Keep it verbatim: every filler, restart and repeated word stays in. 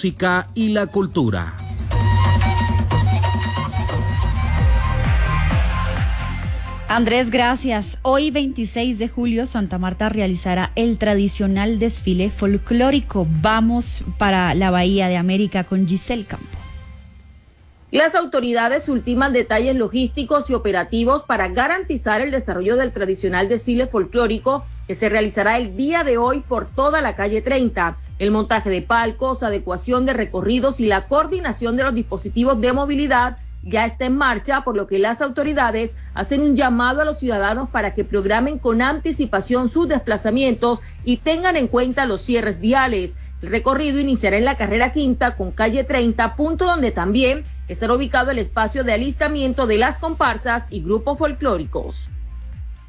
música y la cultura. Andrés, gracias. Hoy, veintiséis de julio, Santa Marta realizará el tradicional desfile folclórico. Vamos para la Bahía de América con Giselle Campo. Las autoridades ultiman detalles logísticos y operativos para garantizar el desarrollo del tradicional desfile folclórico que se realizará el día de hoy por toda la calle treinta. El montaje de palcos, adecuación de recorridos y la coordinación de los dispositivos de movilidad ya está en marcha, por lo que las autoridades hacen un llamado a los ciudadanos para que programen con anticipación sus desplazamientos y tengan en cuenta los cierres viales. El recorrido iniciará en la carrera quinta con calle treinta, punto donde también estará ubicado el espacio de alistamiento de las comparsas y grupos folclóricos.